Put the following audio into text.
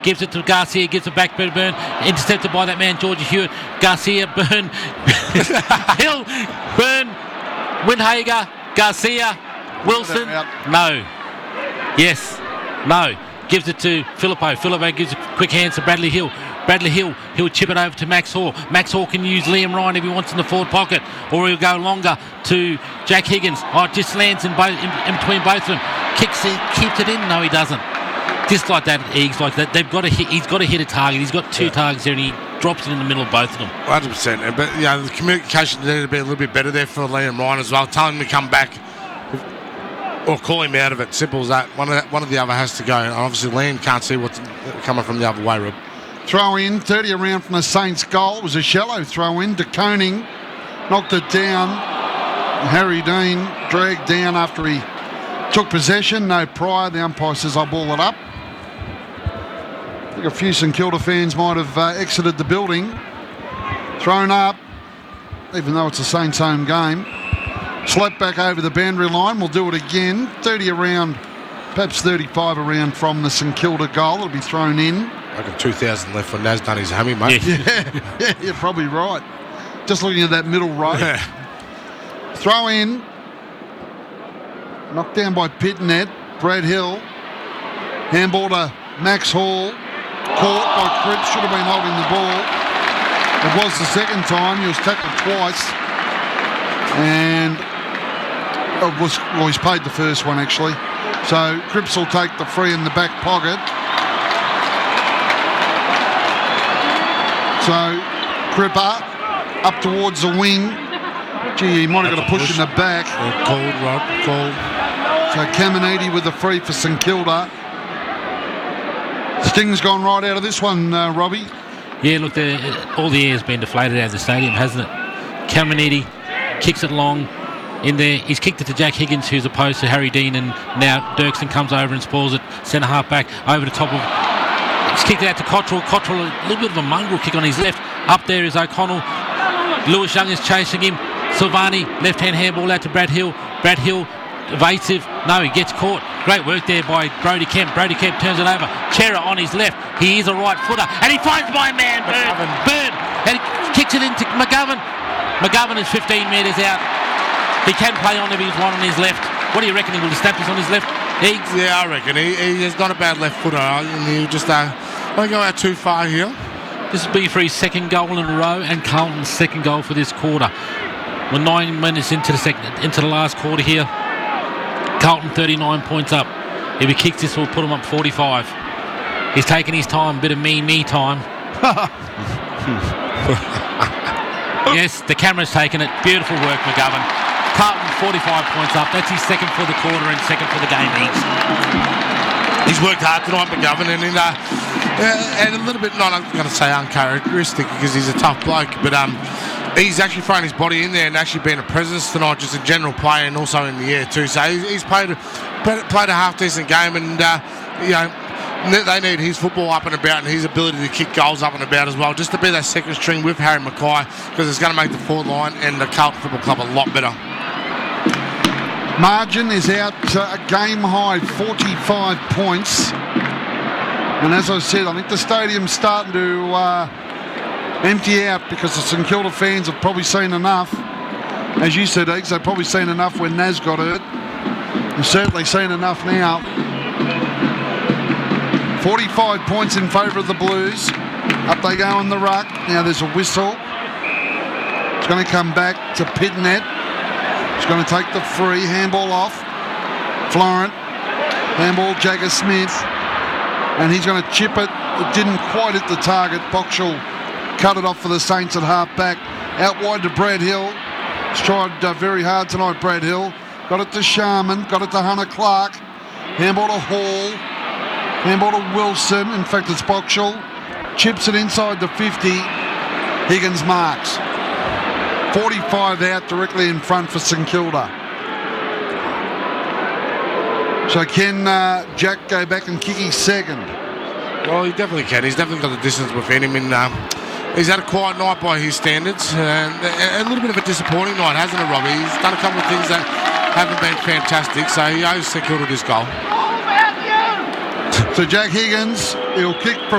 Gives it to Garcia, gives it back to Byrne, intercepted by that man, Georgie Hewitt. Garcia, Byrne, Hill, Byrne, Windhager, Garcia, Wilson, no. Yes, no. Gives it to Filippo. Filippo gives quick hands to Bradley Hill. Bradley Hill, he'll chip it over to Max Hall. Max Hall can use Liam Ryan if he wants in the forward pocket, or he'll go longer to Jack Higgins. Oh, it just lands in between both of them. Kicks it, keeps it in. No, he doesn't. Just like that, Eagles, like that, they've got to hit. He's got to hit a target. He's got two targets there, and he drops it in the middle of both of them. 100%. But the communication needed to be a little bit better there for Liam Ryan as well. Tell him to come back or call him out of it. Simple as that. One of the other has to go. And obviously, Liam can't see what's coming from the other way, Rob. Throw in, 30 around from the Saints' goal. It was a shallow throw in. De Koning knocked it down. Harry Dean dragged down after he took possession. No prior. The umpire says, I'll ball it up. I think a few St Kilda fans might have exited the building. Thrown up, even though it's a Saints home game. Slapped back over the boundary line. We'll do it again. 30 around, perhaps 35 around from the St Kilda goal. It'll be thrown in. I reckon 2,000 left when Naz done his hammy, mate. Yeah, you're probably right. Just looking at that middle row. Yeah. Throw in. Knocked down by Pitnet. Brad Hill. Handball to Max Hall. Caught by Cripps, should have been holding the ball. It was the second time. He was tackled twice. And he's paid the first one, actually. So Cripps will take the free in the back pocket. So Cripper up towards the wing. Gee, he might have got a push in the back. Cold, Rob, cold. So Caminiti with the free for St Kilda. Sting's gone right out of this one, Robbie. Yeah, look, all the air's been deflated out of the stadium, hasn't it? Caminiti kicks it long in there. He's kicked it to Jack Higgins, who's opposed to Harry Dean, and now Dirksen comes over and spoils it. Centre half back over the top of. He's kicked it out to Cottrell. Cottrell, a little bit of a mongrel kick on his left. Up there is O'Connell. Lewis Young is chasing him. Silvani, left-hand handball out to Brad Hill. Brad Hill, evasive. No, he gets caught. Great work there by Brody Kemp. Brody Kemp turns it over. Chera on his left. He is a right footer. And he finds my man, Byrne. And he kicks it into McGovern. McGovern is 15 metres out. He can play on if he's one on his left. What do you reckon? He will snap this on his left? Eggs? Yeah, I reckon. He has not a bad left footer. And he'll just don't go out too far here. This will be for his second goal in a row and Carlton's second goal for this quarter. We're 9 minutes into the last quarter here. Carlton 39 points up. If he kicks this, we'll put him up 45. He's taking his time, a bit of me time. Yes, the camera's taken it. Beautiful work, McGovern. Carlton 45 points up. That's his second for the quarter and second for the game each. He's worked hard tonight, McGovern, and a little bit, not I'm going to say uncharacteristic because he's a tough bloke, but he's actually thrown his body in there and actually been a presence tonight, just a general play and also in the air too. So he's played a half-decent game, and they need his football up and about and his ability to kick goals up and about as well, just to be that second string with Harry Mackay, because it's going to make the forward line and the Carlton Football Club a lot better. Margin is out a game-high 45 points. And as I said, I think the stadium's starting to empty out because the St Kilda fans have probably seen enough. As you said, Eggs, they've probably seen enough when Naz got hurt. They've certainly seen enough now. 45 points in favour of the Blues. Up they go on the ruck. Now there's a whistle. It's going to come back to Pitnet. He's going to take the free. Handball off. Florent. Handball Jagger Smith. And he's going to chip it. It didn't quite hit the target. Boxall cut it off for the Saints at half back. Out wide to Brad Hill. He's tried very hard tonight, Brad Hill. Got it to Sharman. Got it to Hunter Clark. Handball to Hall. Handball to Wilson. In fact, it's Boxall. Chips it inside the 50. Higgins marks. 45 out directly in front for St Kilda. So can Jack go back and kick his second? Well, he definitely can. He's definitely got the distance within him. And he's had a quiet night by his standards. And a little bit of a disappointing night, hasn't it, Robbie? He's done a couple of things that haven't been fantastic. So he owes St Kilda this goal. So Jack Higgins He'll kick from